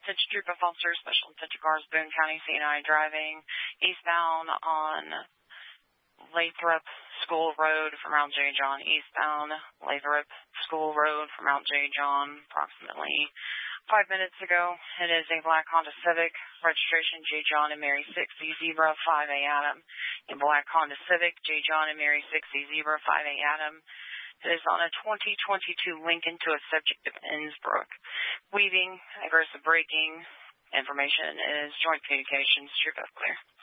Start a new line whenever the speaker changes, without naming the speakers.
Attention Troop of Officers, Special Attention Cars, Boone County, C&I driving eastbound on Lathrop School Road from Mount J. John. Eastbound Lathrop School Road from Mount J. John, approximately 5 minutes ago. It is a black Honda Civic, registration J. John and Mary 6E Zebra 5A Adam. In black Honda Civic, J. John and Mary 6E Zebra 5A Adam. It is on a 2022 Lincoln to a subject of Innsbrook. Weaving, aggressive braking. Information is Joint Communications. You're both clear.